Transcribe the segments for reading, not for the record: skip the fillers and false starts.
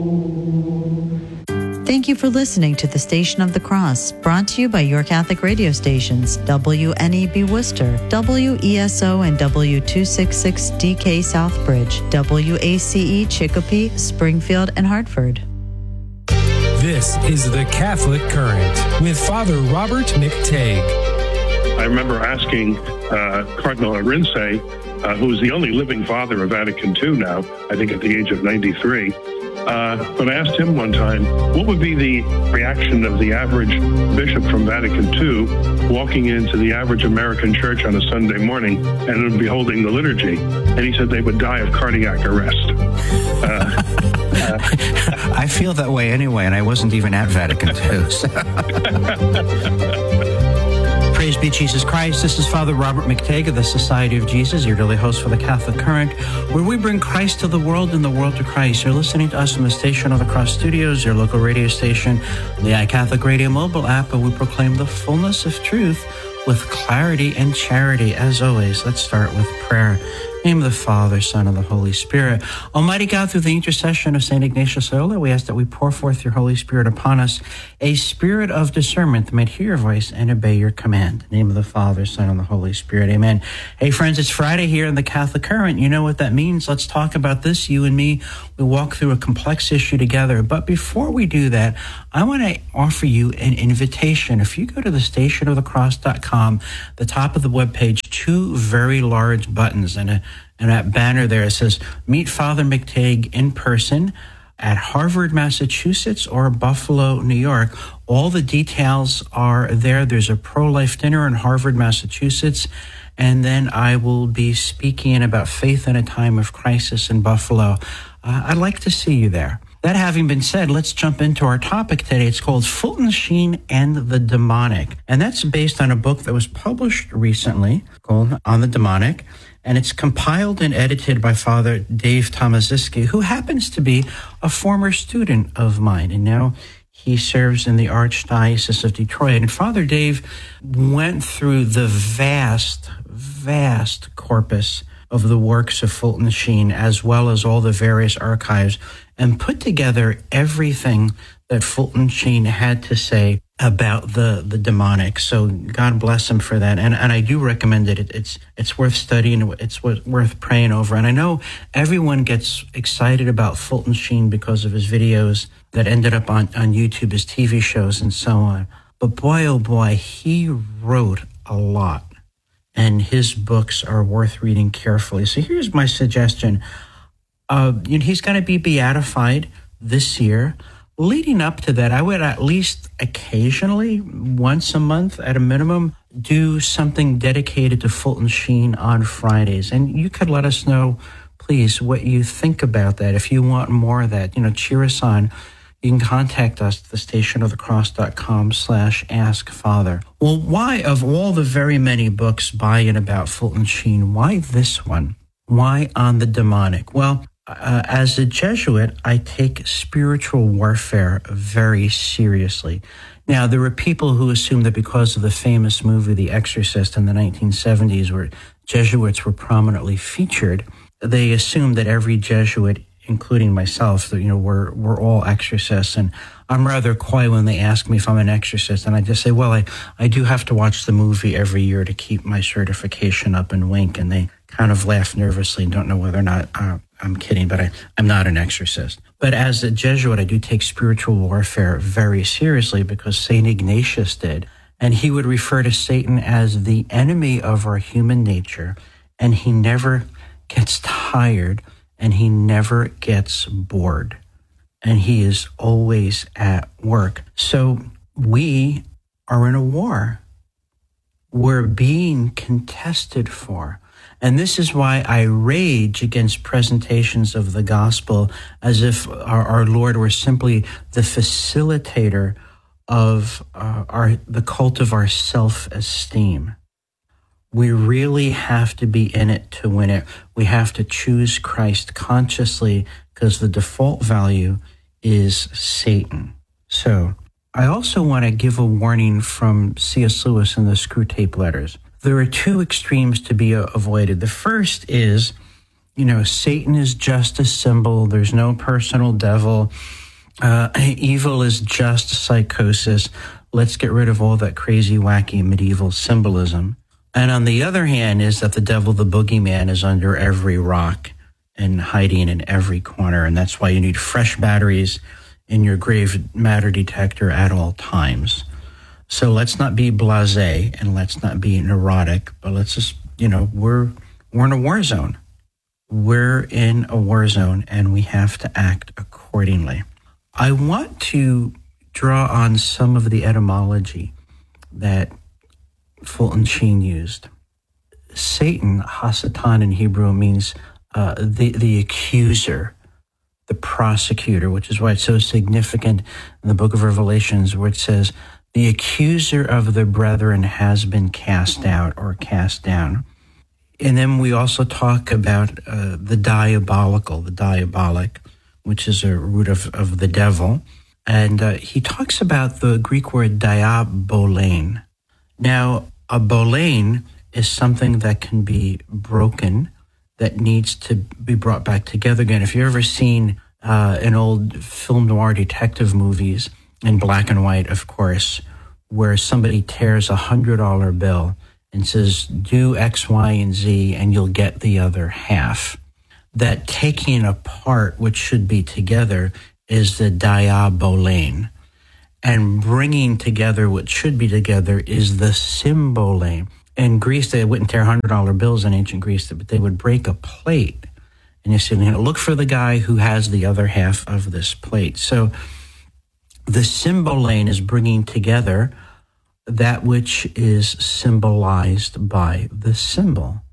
Thank you for listening to the Station of the Cross, brought to you by your Catholic radio stations, WNEB Worcester, WESO and W266DK Southbridge, WACE Chicopee, Springfield, and Hartford. This is the Catholic Current with Father Robert McTague. I remember asking Cardinal Arinze, who is the only living father of Vatican II now, I think at the age of 93, but I asked him one time, what would be the reaction of the average bishop from Vatican II walking into the average American church on a Sunday morning and beholding the liturgy? And he said they would die of cardiac arrest. I feel that way anyway, and I wasn't even at Vatican II. So. Praise be Jesus Christ. This is Father Robert McTague of the Society of Jesus, your daily host for the Catholic Current, where we bring Christ to the world and the world to Christ. You're listening to us from the Station of the Cross Studios, your local radio station, the iCatholic Radio mobile app, and we proclaim the fullness of truth with clarity and charity. As always, let's start with prayer. In the name of the Father, Son, and the Holy Spirit. Almighty God, through the intercession of St. Ignatius Loyola, we ask that we pour forth your Holy Spirit upon us, a spirit of discernment that may hear your voice and obey your command. In the name of the Father, Son, and the Holy Spirit. Amen. Hey, friends, it's Friday here in the Catholic Current. You know what that means. Let's talk about this. You and me, we walk through a complex issue together. But before we do that, I want to offer you an invitation. If you go to the stationofthecross.com, the top of the webpage, two very large buttons and that banner there, it says, Meet Father McTague in person at Harvard, Massachusetts, or Buffalo, New York. All the details are there. There's a pro-life dinner in Harvard, Massachusetts, and then I will be speaking about faith in a time of crisis in Buffalo. I'd like to see you there. That having been said, let's jump into our topic today. It's called Fulton Sheen and the Demonic, and that's based on a book that was published recently called On the Demonic. And it's compiled and edited by Father Dave Tomaziski, who happens to be a former student of mine. And now he serves in the Archdiocese of Detroit. And Father Dave went through the vast corpus of the works of Fulton Sheen, as well as all the various archives, and put together everything that Fulton Sheen had to say about the demonic. So God bless him for that. And I do recommend it. It's worth studying. It's worth praying over. And I know everyone gets excited about Fulton Sheen because of his videos that ended up on YouTube, his TV shows and so on. But boy, oh boy, he wrote a lot. And his books are worth reading carefully. So here's my suggestion. He's going to be beatified this year. Leading up to that, I would at least occasionally, once a month at a minimum, do something dedicated to Fulton Sheen on Fridays. And you could let us know, please, what you think about that. If you want more of that, cheer us on. You can contact us at thestationofthecross.com/askfather. Well, why, of all the very many books by and about Fulton Sheen, why this one? Why On the Demonic? Well, as a Jesuit, I take spiritual warfare very seriously. Now, there were people who assumed that because of the famous movie The Exorcist in the 1970s, where Jesuits were prominently featured, they assumed that every Jesuit, including myself, that we're all exorcists. And I'm rather coy when they ask me if I'm an exorcist, and I just say, well, I do have to watch the movie every year to keep my certification up and wink, and they kind of laugh nervously and don't know whether or not I'm kidding, but I'm not an exorcist. But as a Jesuit, I do take spiritual warfare very seriously because St. Ignatius did. And he would refer to Satan as the enemy of our human nature, and he never gets tired, and he never gets bored, and he is always at work. So we are in a war. We're being contested for. And this is why I rage against presentations of the gospel as if our Lord were simply the facilitator of the cult of our self-esteem. We really have to be in it to win it. We have to choose Christ consciously because the default value is Satan. So I also want to give a warning from C.S. Lewis in the Screw Tape Letters. There are two extremes to be avoided. The first is Satan is just a symbol. There's no personal devil. Evil is just psychosis. Let's get rid of all that crazy, wacky medieval symbolism. And on the other hand is that the devil, the boogeyman, is under every rock and hiding in every corner. And that's why you need fresh batteries in your grave matter detector at all times. So let's not be blasé and let's not be neurotic, but let's just, we're in a war zone. We're in a war zone and we have to act accordingly. I want to draw on some of the etymology that Fulton Sheen used. Satan, Hasatan in Hebrew, means the accuser, the prosecutor, which is why it's so significant in the book of Revelations where it says, the accuser of the brethren has been cast out or cast down. And then we also talk about the diabolic, which is a root of the devil. And he talks about the Greek word diabolein. Now, a bolein is something that can be broken, that needs to be brought back together again. If you've ever seen an old film noir detective movies, in black and white, of course, where somebody tears $100 bill and says, do X, Y, and Z, and you'll get the other half. That taking apart what should be together is the diabolein. And bringing together what should be together is the symbolain. In Greece, they wouldn't tear $100 bills in ancient Greece, but they would break a plate. And you say, look for the guy who has the other half of this plate. So the symbolain is bringing together that which is symbolized by the symbol.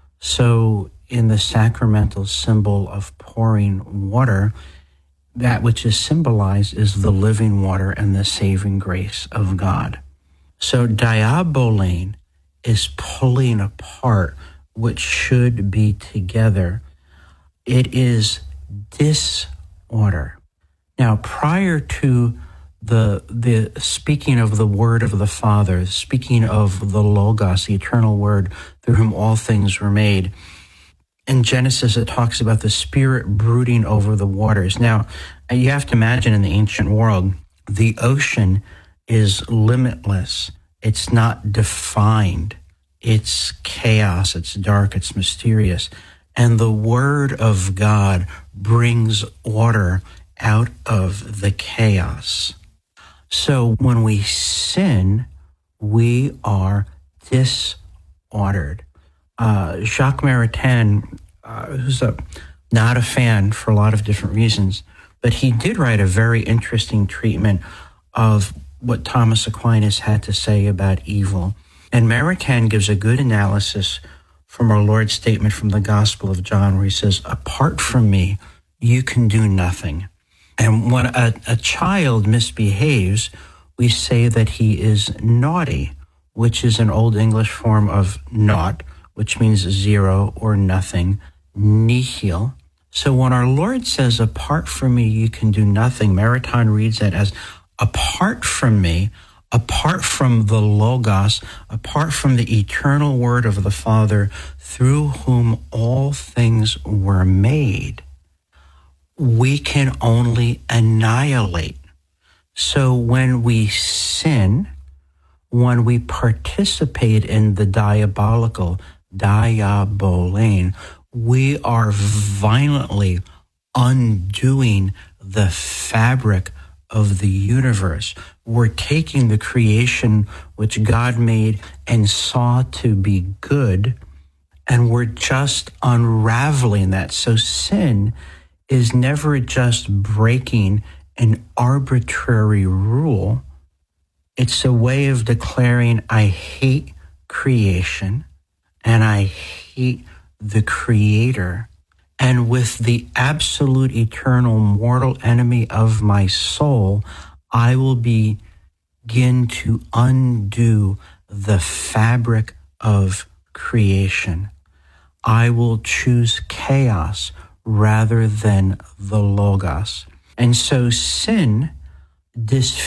So in the sacramental symbol of pouring water, that which is symbolized is the living water and the saving grace of God. So diabolein is pulling apart what should be together. It is disorder. Now, prior to the speaking of the word of the Father, speaking of the Logos, the eternal word through whom all things were made, in Genesis, it talks about the Spirit brooding over the waters. Now, you have to imagine in the ancient world, the ocean is limitless. It's not defined. It's chaos. It's dark. It's mysterious. And the Word of God brings order out of the chaos. So when we sin, we are disordered. Jacques Maritain, who's not a fan for a lot of different reasons, but he did write a very interesting treatment of what Thomas Aquinas had to say about evil. And Maritain gives a good analysis from our Lord's statement from the Gospel of John, where he says, apart from me, you can do nothing. And when a child misbehaves, we say that he is naughty, which is an Old English form of naught, which means zero or nothing, nihil. So when our Lord says, apart from me, you can do nothing, Maritain reads that as, apart from me, apart from the Logos, apart from the eternal word of the Father, through whom all things were made, we can only annihilate. So when we sin, when we participate in the diabolical, diabolein, we are violently undoing the fabric of the universe. We're taking the creation which God made and saw to be good, and we're just unraveling that. So sin is never just breaking an arbitrary rule. It's a way of declaring, I hate creation and I hate the Creator. And with the absolute eternal mortal enemy of my soul, I will begin to undo the fabric of creation. I will choose chaos rather than the Logos. And so sin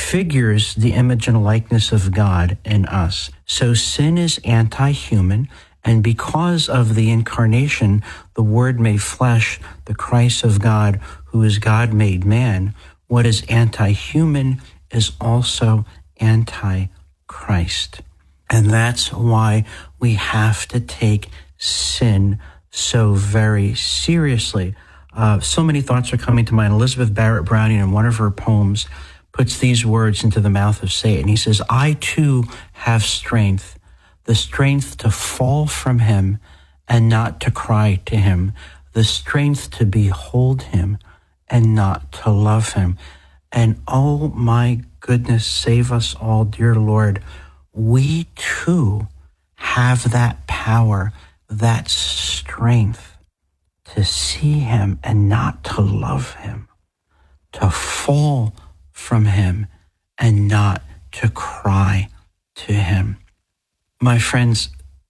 disfigures the image and likeness of God in us. So sin is anti-human, And because of the incarnation, the Word made flesh, the Christ of God, who is God made man, what is anti-human is also anti-Christ. And that's why we have to take sin so very seriously. So many thoughts are coming to mind. Elizabeth Barrett Browning, in one of her poems, puts these words into the mouth of Satan. He says, I too have strength, the strength to fall from him and not to cry to him, the strength to behold him and not to love him. And oh my goodness, save us all, dear Lord, we too have that power, that strength to see him and not to love him, to fall from him and not to cry to him. My friends,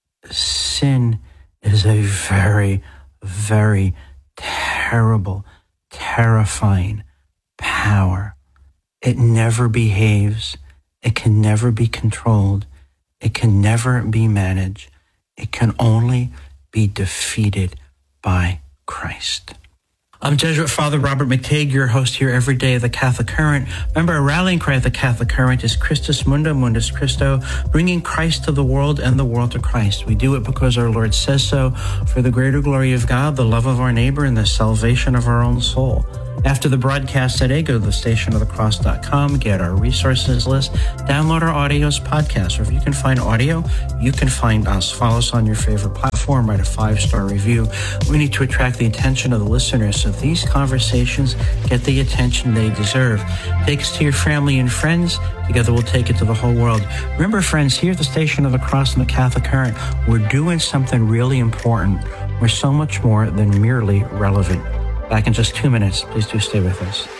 sin is a very, very terrible, terrifying power. It never behaves. It can never be controlled. It can never be managed. It can only be defeated by Christ. I'm Jesuit Father Robert McTeigue, your host here every day of the Catholic Current. Remember, our rallying cry of the Catholic Current is Christus Mundum, Mundus Christo, bringing Christ to the world and the world to Christ. We do it because our Lord says so, for the greater glory of God, the love of our neighbor, and the salvation of our own soul. After the broadcast today, go to thestationofthecross.com, get our resources list, download our audios podcast. Or if you can find audio, you can find us. Follow us on your favorite platform, write a 5-star review. We need to attract the attention of the listeners so these conversations get the attention they deserve. Take us to your family and friends. Together we'll take it to the whole world. Remember, friends, here at the Station of the Cross and the Catholic Current, we're doing something really important. We're so much more than merely relevant. Back in just 2 minutes. Please do stay with us.